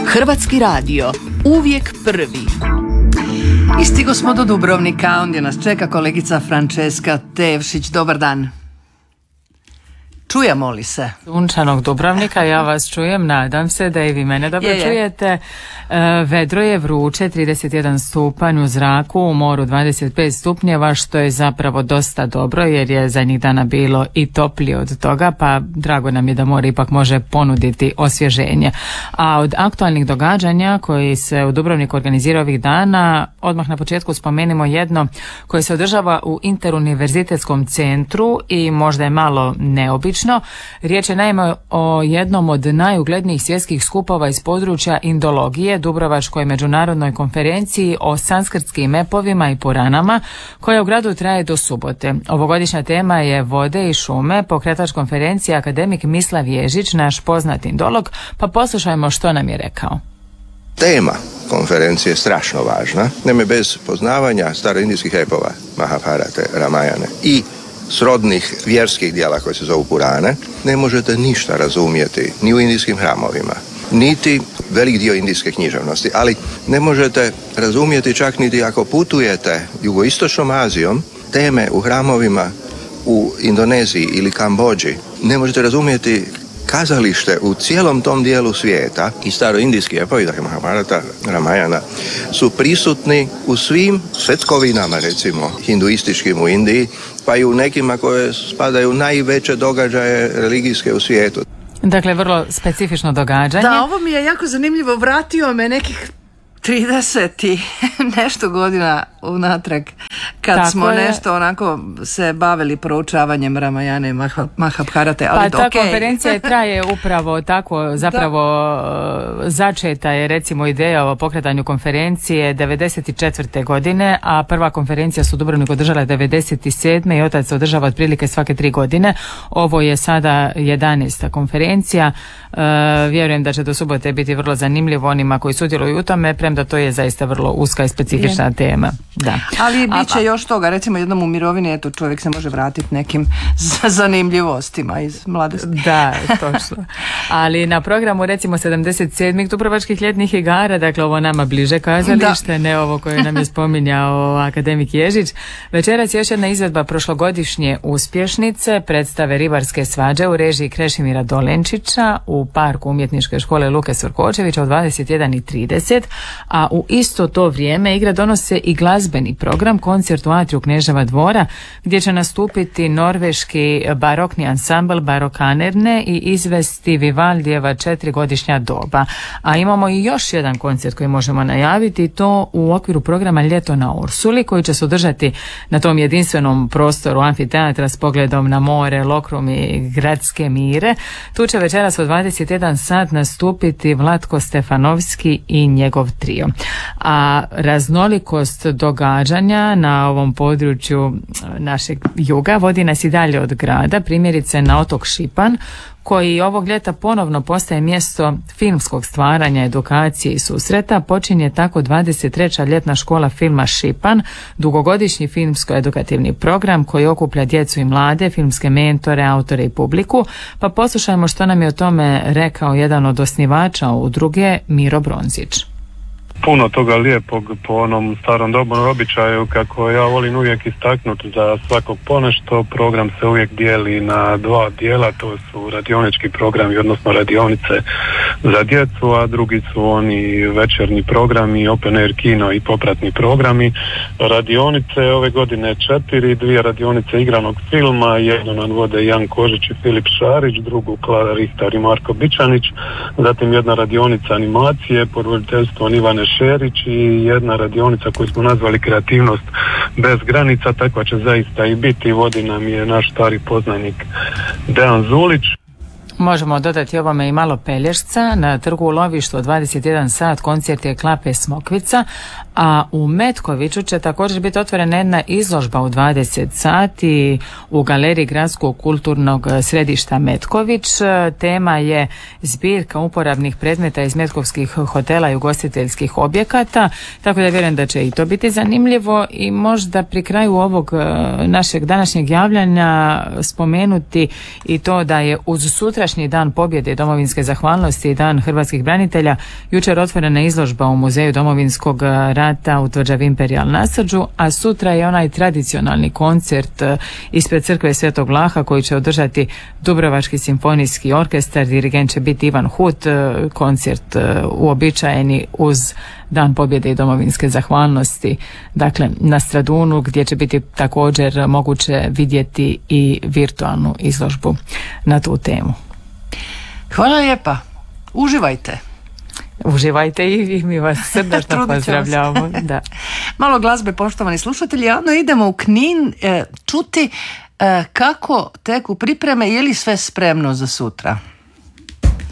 Hrvatski radio, uvijek prvi. I stigo smo do Dubrovnika, ondje nas čeka kolegica Franceska Tevšić. Dobar dan. Čujemo li se? Sunčanog Dubrovnika, ja vas čujem, nadam se da i vi mene dobro čujete. Vedro je, vruće, 31 stupanj u zraku, u moru 25 stupnjeva, što je zapravo dosta dobro jer je zadnjih dana bilo i toplije od toga, pa drago nam je da more ipak može ponuditi osvježenje. A od aktualnih događanja koji se u Dubrovniku organizira ovih dana, odmah na početku spomenimo jedno koje se održava u Interuniverzitetskom centru i možda je malo neobično. Riječ je naime o jednom od najuglednijih svjetskih skupova iz područja indologije, Dubrovačkoj međunarodnoj konferenciji o sanskrtskim epovima i puranama, koja u gradu traje do subote. Ovogodišnja tema je vode i šume, pokretač konferencije akademik Mislav Ježić, naš poznati indolog, pa poslušajmo što nam je rekao. Tema konferencije je strašno važna, naime bez poznavanja staroindijskih epova, Mahabharate, Ramajane i srodnih vjerskih dijela koje se zovu Purane, ne možete ništa razumjeti ni u indijskim hramovima, niti velik dio indijske književnosti, ali ne možete razumjeti čak niti ako putujete jugoistočnom Azijom, teme u hramovima u Indoneziji ili Kambodži, ne možete razumjeti kazalište u cijelom tom dijelu svijeta i staroindijski epovi, dakle Mahabharata, Ramajana, su prisutni u svim svetkovinama, recimo hinduističkim u Indiji, pa i u nekima koje spadaju najveće događaje religijske u svijetu. Dakle, vrlo specifično događanje. Da, ovo mi je jako zanimljivo. Vratio me nekih 30 i nešto godina unatrag, kad smo nešto onako se bavili proučavanjem Ramajane i Mahabharate. Pa ta konferencija traje upravo tako, zapravo začeta je recimo ideja o pokretanju konferencije 94. godine, a prva konferencija su u Dubrovniku održala 97. i otac se održava otprilike svake 3 godine. Ovo je sada 11. konferencija. Vjerujem da će do subote biti vrlo zanimljivo onima koji sudjeluju u tome, premda to je zaista vrlo uska i specifična tema. Da. Ali bit će još toga, recimo jednom u mirovini, eto čovjek se može vratiti nekim zanimljivostima iz mladosti. Da, točno. Ali na programu recimo 77. Dubrovačkih ljetnih igara, dakle ovo nama bliže kazalište, ne ovo koje nam je spominjao akademik Ježić. Večeras je još jedna izvedba prošlogodišnje uspješnice, predstave Ribarske svađe u režiji Krešimira Dolenčića u parku umjetničke škole Luke Svrkočevića u 21:30, a u isto to vrijeme igre donose i glazbeni program, koncert u atriju Kneževa dvora, gdje će nastupiti norveški barokni ansambl Barokanerne i izvesti Vivaldijeva 4-godišnja doba. A imamo i još jedan koncert koji možemo najaviti, to u okviru programa Ljeto na Ursuli, koji će se održati na tom jedinstvenom prostoru amfiteatra s pogledom na more, Lokrum i gradske mire. Tu će večeras u 21 sat nastupiti Vlatko Stefanovski i njegov trio. A raznolikost događanja na ovom području našeg juga vodi nas i dalje od grada, primjerice na otok Šipan, koji ovog ljeta ponovno postaje mjesto filmskog stvaranja, edukacije i susreta. Počinje tako 23. ljetna škola filma Šipan, dugogodišnji filmsko-edukativni program koji okuplja djecu i mlade, filmske mentore, autore i publiku. Pa poslušajmo što nam je o tome rekao jedan od osnivača udruge, Miro Bronzić. Puno toga lijepog po onom starom dobrom običaju, kako ja volim uvijek istaknuti za svakog ponešto. Program se uvijek dijeli na 2 dijela, to su radionički programi, odnosno radionice za djecu, a drugi su oni večernji programi, open air kino i popratni programi. Radionice ove godine 4, 2 radionice igranog filma, jednu nam vode Jan Kožić i Filip Šarić, drugu Klara Rihtar i Marko Bičanić, zatim jedna radionica animacije pod voditeljstvom Ivane Šerić i jedna radionica koju smo nazvali Kreativnost bez granica, takva će zaista i biti. Vodi nam je naš stari poznanik Dejan Zulić. Možemo dodati ovome i malo Pelješca. Na trgu u Lovištu od 21 sat koncert je Klape Smokvica, A u Metkoviću će također biti otvorena jedna izložba u 20 sati u galeriji Gradskog kulturnog središta Metković. Tema je zbirka uporabnih predmeta iz metkovskih hotela i ugostiteljskih objekata, tako da vjerujem da će i to biti zanimljivo. I možda pri kraju ovog našeg današnjeg javljanja spomenuti i to da je uz sutrašnji dan pobjede domovinske zahvalnosti i dan hrvatskih branitelja jučer otvorena izložba u Muzeju Domovinskog rata u tvrđavi Imperial na Srđu, a sutra je onaj tradicionalni koncert ispred crkve Svetog Vlaha koji će održati Dubrovački simfonijski orkestar. Dirigent će biti Ivan Hut, koncert uobičajeni uz dan pobjede i domovinske zahvalnosti, dakle na Stradunu, gdje će biti također moguće vidjeti i virtualnu izložbu na tu temu. Hvala lijepa, uživajte. Uživajte i vi, mi vas srdačno pozdravljamo. Da. Malo glazbe, poštovani slušatelji, a onda idemo u Knin čuti kako teku pripreme, je li sve spremno za sutra.